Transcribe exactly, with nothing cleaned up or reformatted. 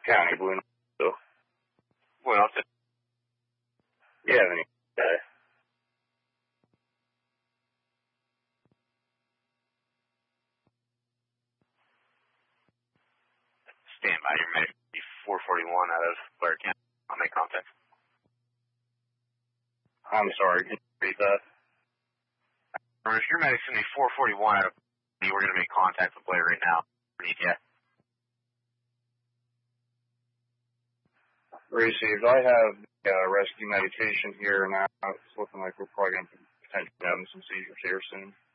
County, Blue Hill. Well, if it, you have any day. Stand by, your medic four forty-one out of Blair County. I'll make contact. I'm sorry, can you repeat that? If your medic's going to be four forty-one out of Blair, we're going to make contact with Blair right now. Yeah. Received. I have uh, rescue medication here now. It's looking like we're probably going to potentially have some seizures here soon.